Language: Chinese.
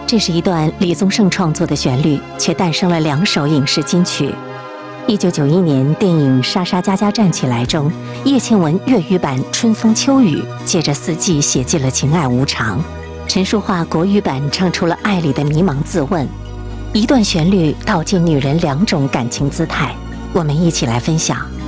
这是一段李宗盛创作的旋律，却诞生了2首影视金曲。1991年电影《莎莎佳佳站起来》中，叶倩文粤语版《春风秋雨》借着四季写尽了情爱无常，陈淑桦国语版唱出了爱里的迷茫自问。一段旋律道尽女人2种感情姿态，我们一起来分享。